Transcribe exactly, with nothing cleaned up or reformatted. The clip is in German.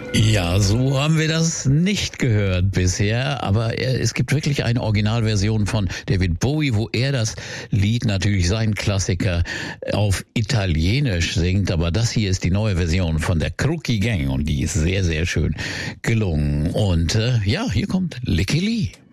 Ja, so haben wir das nicht gehört bisher, aber es gibt wirklich eine Originalversion von David Bowie, wo er das Lied, natürlich sein Klassiker, auf Italienisch singt, aber das hier ist die neue Version von der Crookie Gang und die ist sehr, sehr schön gelungen. Und äh, ja, hier kommt Licky Lee.